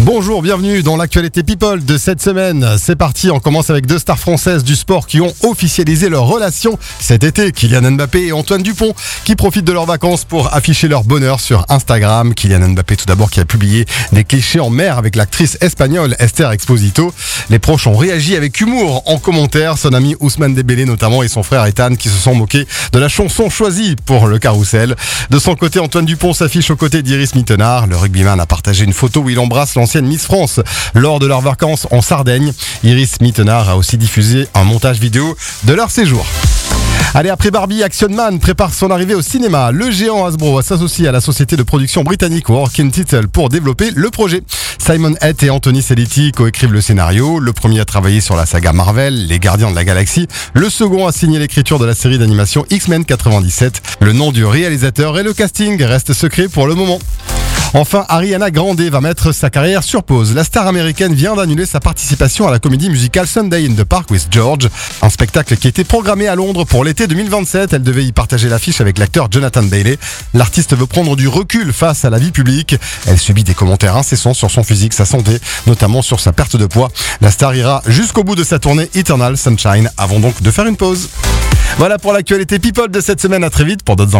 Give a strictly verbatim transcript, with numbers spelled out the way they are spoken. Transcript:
Bonjour, bienvenue dans l'actualité People de cette semaine. C'est parti, on commence avec deux stars françaises du sport qui ont officialisé leur relation cet été. Kylian Mbappé et Antoine Dupont qui profitent de leurs vacances pour afficher leur bonheur sur Instagram. Kylian Mbappé tout d'abord qui a publié des clichés en mer avec l'actrice espagnole Esther Exposito. Les proches ont réagi avec humour en commentaire. Son ami Ousmane Dembélé notamment et son frère Ethan qui se sont moqués de la chanson choisie pour le carrousel. De son côté, Antoine Dupont s'affiche aux côtés d'Iris Mittenard. Le rugbyman a partagé une photo où il embrasse l'ancienne Miss France lors de leurs vacances en Sardaigne. Iris Mittenard a aussi diffusé un montage vidéo de leur séjour. Allez, après Barbie, Action Man prépare son arrivée au cinéma. Le géant Hasbro s'associe à la société de production britannique Working Title pour développer le projet. Simon Head et Anthony Selitti coécrivent le scénario. Le premier a travaillé sur la saga Marvel, Les Gardiens de la Galaxie. Le second a signé l'écriture de la série d'animation X-Men quatre-vingt-dix-sept. Le nom du réalisateur et le casting restent secrets pour le moment. Enfin, Ariana Grande va mettre sa carrière sur pause. La star américaine vient d'annuler sa participation à la comédie musicale Sunday in the Park with George, un spectacle qui était programmé à Londres pour l'été deux mille vingt-sept. Elle devait y partager l'affiche avec l'acteur Jonathan Bailey. L'artiste veut prendre du recul face à la vie publique. Elle subit des commentaires incessants sur son physique, sa santé, notamment sur sa perte de poids. La star ira jusqu'au bout de sa tournée Eternal Sunshine avant donc de faire une pause. Voilà pour l'actualité People de cette semaine. À très vite pour d'autres